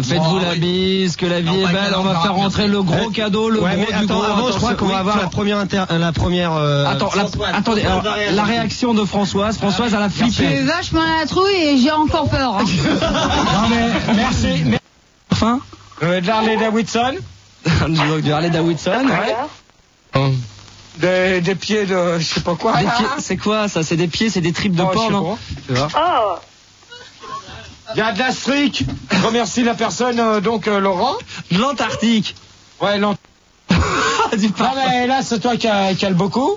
faites-vous la bise, que la vie est belle. On va faire rentrer le gros cadeau, le gros du gros. Avant, je crois qu'on va avoir la première Attendez, alors, la réaction de Françoise. Françoise, elle a flippé. J'ai vachement la trouille et j'ai encore peur. Hein. Non mais merci. Enfin, de l'Harley Davidson. du Harley Davidson. Ouais. Des pieds de je sais pas quoi. Des pieds, c'est quoi ça? C'est des pieds, c'est des tripes de porc, non? Tu vois. Oh. Il y a de l'Afrique. Je remercie la personne, Laurent. De l'Antarctique. Ouais, l'Antarctique. Non mais là c'est toi qui cale beaucoup.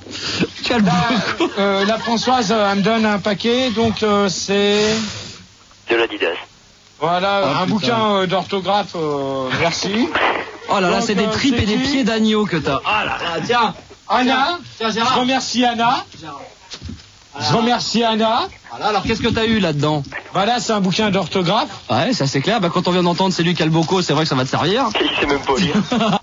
La Françoise elle me donne un paquet, donc c'est... De l'Adidas. Voilà, un bouquin d'orthographe, merci. Oh là là, c'est des tripes et des pieds d'agneau que t'as. Ah là là, tiens. Anna, je remercie Anna. Je remercie Anna. Voilà, alors qu'est-ce que t'as eu là-dedans? Bah là c'est un bouquin d'orthographe. Ouais, ça c'est clair, bah quand on vient d'entendre c'est lui qui a le boco, c'est vrai que ça va te servir. Il sait même pas lire.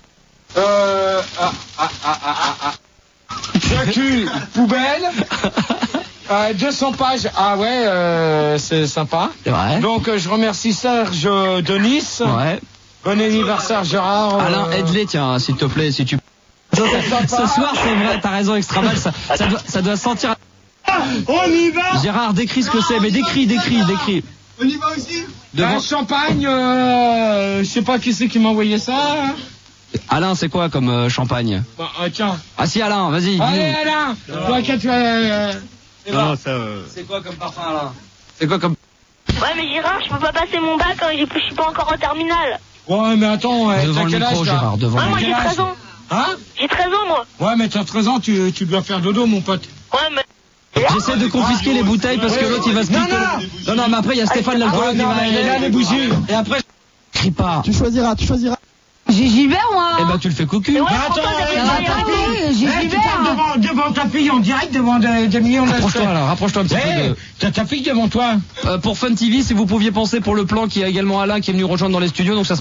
Jacques, poubelle. 200 pages. Ah ouais, c'est sympa. C'est vrai. Donc je remercie Serge de Nice. Ouais. Bon anniversaire Gérard. Alain, aide-les, tiens, s'il te plaît, si tu... Ce soir, c'est vrai, t'as raison, Extraval, ça doit sentir... On y va. Gérard, décris ce que c'est, mais décris. On y va aussi. Un champagne, je sais pas qui c'est qui m'a envoyé ça. Hein. Alain, c'est quoi comme champagne? Bah, tiens. Ah si, Alain, vas-y. Allez, Alain. Toi, tu as... Non, ça... C'est quoi comme parfum, Alain? C'est quoi comme... Ouais, mais Gérard, je peux pas passer mon bac quand je suis pas encore en terminale. Ouais, mais attends, devant le micro, Gérard, devant le micro. Moi, j'ai 13 ans. Hein? J'ai 13 ans, moi. Ouais, mais t'as 13 ans, tu dois faire dodo, mon pote. Ouais, mais... J'essaie de confisquer les bouteilles parce que l'autre il va se piquer. Non, mais après il y a Stéphane l'alcoolique qui va là les bougies. Et après, crie pas. Tu choisiras. J'ai Gilbert, moi. Eh ben tu le fais cocu. Ouais, J'ai Tu Gilbert. parles devant ta fille en direct, devant des millions de... Rapproche-toi un petit peu. T'as ta fille devant toi. Pour Fun TV, si vous pouviez penser pour le plan, qu'il y a également Alain qui est venu rejoindre dans les studios, donc ça se...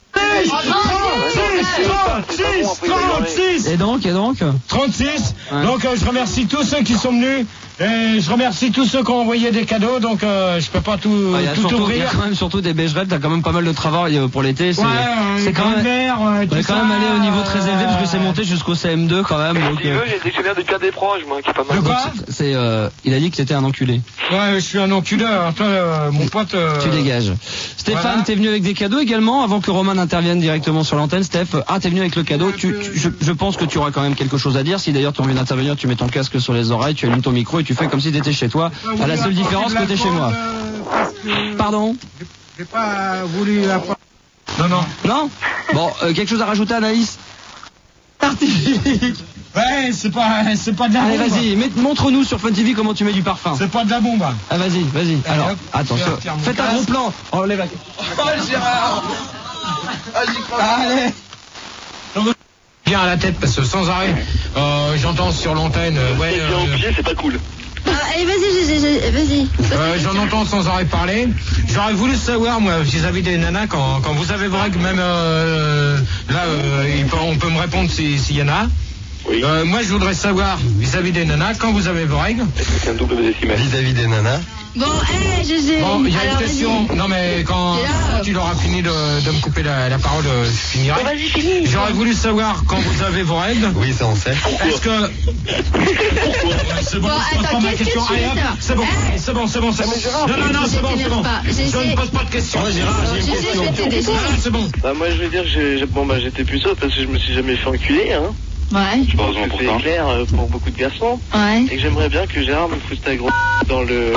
36. Et donc 36. Ouais. Donc je remercie tous ceux qui sont venus. Et je remercie tous ceux qui ont envoyé des cadeaux. Donc je peux pas tout il y a ouvrir. quand même surtout des bégerelles, t'as quand même pas mal de travail pour l'été. C'est quand même... On va quand même aller au niveau très élevé parce que c'est monté jusqu'au CM2 quand même. Donc, Si tu veux, j'ai le dictionnaire de Pierre Desproges, moi, qui est pas mal. De quoi? Il a dit que t'étais un enculé. Ouais, je suis un enculé. Toi, mon pote... Tu dégages. Stéphane, voilà. T'es venu avec des cadeaux également avant que Roman intervienne directement sur l'antenne. Steph, t'es venu avec le cadeau. Je pense que tu auras quand même quelque chose à dire. Si d'ailleurs tu as envie d'intervenir, tu mets ton casque sur les oreilles, tu allumes ton micro et tu fais comme si t'étais chez toi. À la seule différence que t'es chez moi. Pardon? J'ai pas voulu... Non. Bon, quelque chose à rajouter, Anaïs? Artificique. Ouais, c'est pas de la bombe. Allez, vas-y, montre-nous sur Fun TV comment tu mets du parfum. C'est pas de la bombe. Ah, vas-y. Alors, hop, attention. Faites un gros plan. Oh, lève la... Oh, Gérard. Allez. Bien à la tête parce que sans arrêt, j'entends sur l'antenne. Ouais, bien au pied, c'est pas cool. Allez, vas-y. J'en entends sans arrêt parler. J'aurais voulu savoir, moi, vis-à-vis des nanas, quand vous avez vos règles, même là, on peut me répondre s'il y en a. Oui. Moi, je voudrais savoir, vis-à-vis des nanas, quand vous avez vos règles. Est-ce que c'est un double décimal? Vis-à-vis des nanas. Bon, GG. Bon, il y a une Alors, question. vas-y. Non, mais quand tu auras fini de me couper la parole, je finirai. Bon, vas-y, finis. J'aurais voulu savoir quand vous avez vos règles. Oui, ça on sait. Est-ce que... C'est bon, Bon, je pose attends, pas ma qu'est-ce que question. tu Allez, veux hop, savoir? c'est bon. Non, c'est bon. Je ne pose pas de questions. Je vais t'aider. C'est bon. Bah, moi, je veux dire que j'étais puceau parce que je me suis jamais fait enculer, hein. Ouais. Je pense que c'est clair pour beaucoup de garçons. Ouais. Et que j'aimerais bien que Gérard me foute ta grosse dans le...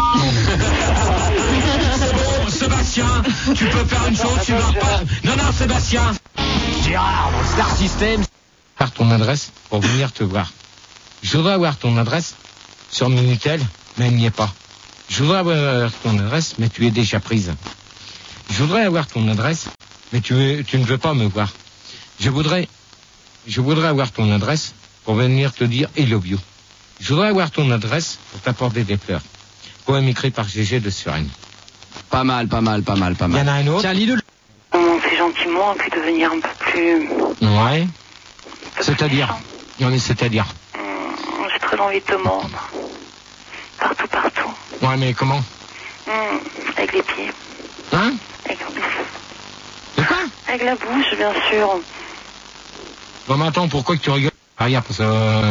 Sébastien, tu peux faire une chose, tu vas pas... Non, Sébastien. Gérard, dans le Star System. Par ton adresse pour venir te voir. Je voudrais avoir ton adresse sur Minitel, mais elle n'y est pas. Je voudrais avoir ton adresse, mais tu es déjà prise. Je voudrais avoir ton adresse, mais tu ne veux pas me voir. Je voudrais avoir ton adresse pour venir te dire I love you. Je voudrais avoir ton adresse pour t'apporter des fleurs. Poème écrit par Gégé de Suresnes. Pas mal. Il y en a un autre. Tiens, lis-le. C'est gentiment, puis devenir un peu plus... Ouais. C'est-à-dire. Non, mais c'est-à-dire. J'ai très envie de te mordre. Partout. Ouais, mais comment? Avec les pieds. Hein? Avec les pieds. Avec la bouche, bien sûr. Bon, mais attends, pourquoi que tu rigoles? Ah, regarde, parce que...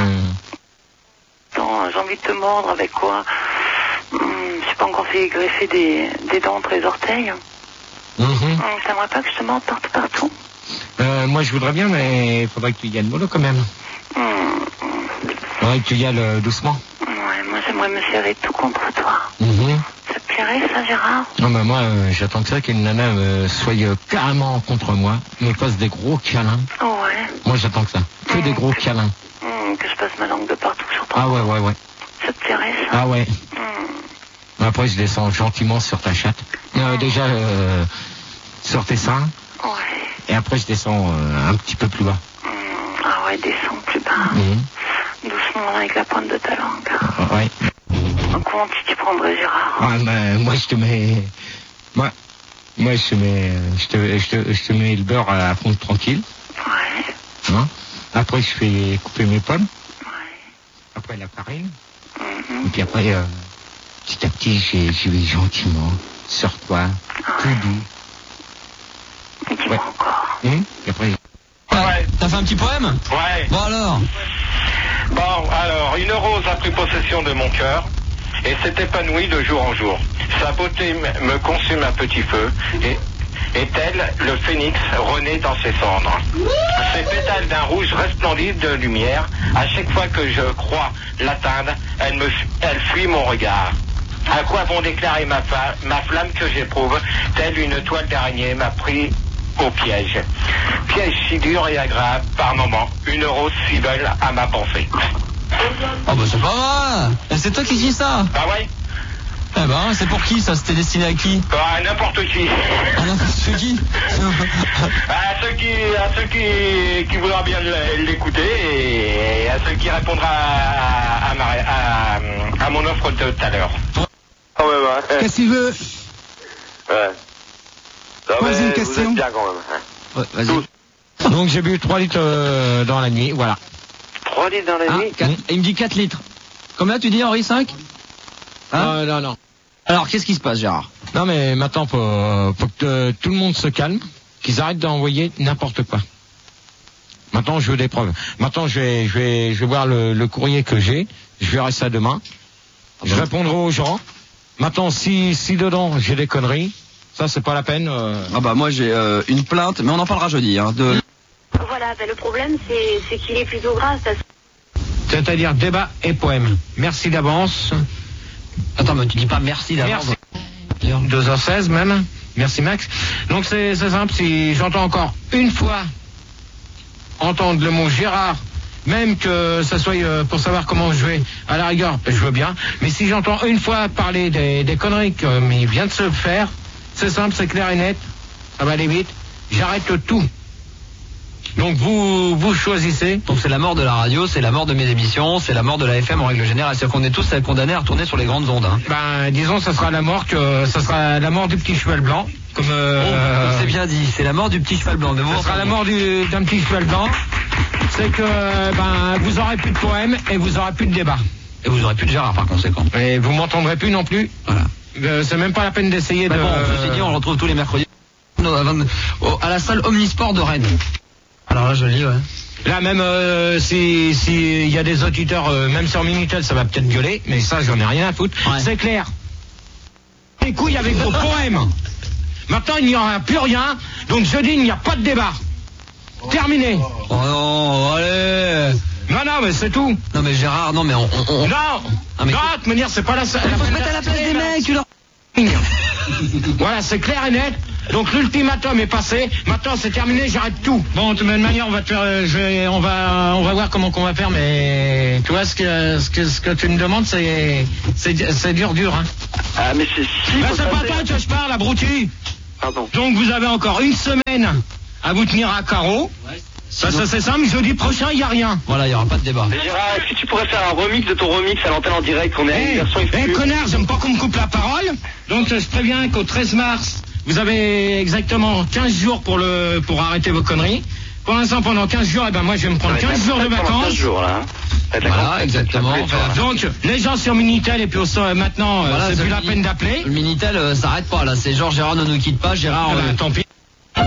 Attends, j'ai envie de te mordre avec quoi? Je sais pas encore fait greffer des dents entre les orteils. T'aimerais pas que je te morde partout? Moi, je voudrais bien, mais il faudrait que tu y ailles mollo quand même. Faudrait que tu y ailles doucement. Ouais, moi, j'aimerais me serrer tout contre toi. Ça te plairait, ça, Gérard? Non, mais moi, j'attends que ça, qu'une nana soit carrément contre moi, me fasse des gros câlins. Ouais. Moi, j'attends que ça. Que des gros câlins. Que je passe ma langue de partout sur ton Ah ouais. Ça te plairait, ça? Ah ouais. Après, je descends gentiment sur ta chatte. Déjà, sur tes seins. Ouais. Et après, je descends un petit peu plus bas. Ah ouais, descends plus bas. Doucement, avec la pointe de ta langue. Ouais. Comment tu t'y prendrais, Gérard? Ah, bah, moi, je te mets... Moi, je te mets... Je te mets le beurre à fond tranquille. Ouais. Hein? Après, je fais couper mes pommes. Ouais. Après, la farine. Et puis après, petit à petit, j'y vais gentiment sur toi, tout doux. Dis-moi encore. Et après... Ouais. T'as fait un petit poème? Ouais. Bon alors. Bon, alors, une rose a pris possession de mon cœur et s'est épanouie de jour en jour. Sa beauté me consume à petit feu et tel le phénix renaît dans ses cendres. Ses pétales d'un rouge resplendissent de lumière. À chaque fois que je crois l'atteindre, elle fuit mon regard. À quoi vont déclarer ma flamme que j'éprouve, telle une toile d'araignée m'a pris au piège. Piège si dur et agréable par moments, une rose si belle à ma pensée. Oh bah c'est pas mal. Et c'est toi qui dis ça? Ah ouais? Eh ben, c'est pour qui ça? C'était destiné à qui? À n'importe qui. À n'importe qui? À ceux qui voudra bien l'écouter et à ceux qui répondra à mon offre de tout à l'heure. Ah ouais, bah. Qu'est-ce qu'il veut? Ouais. Non, Pose une mais question. vous êtes bien quand même. Hein. Ouais, vas-y. Donc, j'ai bu 3 litres dans la nuit, voilà. 3 litres dans la nuit? Il me dit 4 litres. Combien tu dis, Henri? 5? Hein? Non. Alors, qu'est-ce qui se passe, Gérard? Non, mais maintenant, faut que tout le monde se calme, qu'ils arrêtent d'envoyer n'importe quoi. Maintenant, je veux des preuves. Maintenant, je vais voir le courrier que j'ai. Je verrai ça demain. Je répondrai aux gens. Maintenant, si dedans, j'ai des conneries, ça, c'est pas la peine. Ah bah, moi, j'ai une plainte, mais on en parlera jeudi, hein, de... Voilà, le problème, c'est qu'il est plutôt gras. C'est-à-dire débat et poème. Merci d'avance. Attends, mais tu dis pas merci d'avance. Merci. 2h16 même. Merci Max. Donc c'est simple, si j'entends encore une fois entendre le mot Gérard, même que ça soit pour savoir comment je vais, à la rigueur, je veux bien. Mais si j'entends une fois parler des conneries comme il vient de se faire, c'est simple, c'est clair et net, ça va aller vite, j'arrête tout. Donc vous choisissez. Donc c'est la mort de la radio, c'est la mort de mes émissions, c'est la mort de la FM en règle générale. C'est-à-dire qu'on est tous condamnés à retourner sur les grandes ondes. Hein. Ben disons ça sera la mort du petit cheval blanc. Comme c'est bien dit, c'est la mort du petit cheval blanc. Ça sera la mort d'un petit cheval blanc. C'est que vous aurez plus de poèmes et vous aurez plus de débat. Et vous aurez plus de Gérard par conséquent. Et vous m'entendrez plus non plus. Voilà. C'est même pas la peine d'essayer de. Bon, ceci dit, on le retrouve tous les mercredis à la salle Omnisport de Rennes. Alors là, je lis, ouais. Là, même si y a des auditeurs, même sur Minitel, ça va peut-être gueuler, mais ça, j'en ai rien à foutre. Ouais. C'est clair. Les couilles avec vos poèmes. Maintenant, il n'y aura plus rien, donc jeudi, il n'y a pas de débat. Terminé. Oh non, allez. Non, mais c'est tout. Non, mais Gérard, non, mais on... Non. Ah, mais... Non, de manière, c'est pas la... Il faut se mettre à la place des mecs, tu leur... Voilà, c'est clair et net. Donc l'ultimatum est passé. Maintenant c'est terminé, j'arrête tout. Bon, de toute manière, on va te faire, on va voir comment qu'on va faire. Mais tu vois ce que tu me demandes, c'est dur, hein. Ah mais c'est c'est pas toi que je parle, abruti. Pardon. Donc vous avez encore une semaine à vous tenir à carreau. Ouais. Ça c'est simple. Jeudi prochain, il y a rien. Voilà, il y aura pas de débat. Mais Gérard, est-ce que tu pourrais faire un remix de ton remix à l'antenne en direct? On est à une version exclusive. Connard, j'aime pas qu'on me coupe la parole. Donc je préviens qu'au 13 mars, vous avez exactement 15 jours pour arrêter vos conneries. Pour l'instant, pendant 15 jours, moi je vais me prendre 15 jours de vacances. 15 jours là. Voilà, exactement. Donc les gens sur Minitel et puis maintenant, voilà, c'est plus la peine d'appeler. Le Minitel s'arrête pas là. C'est genre Gérard ne nous quitte pas. Gérard, tant pis.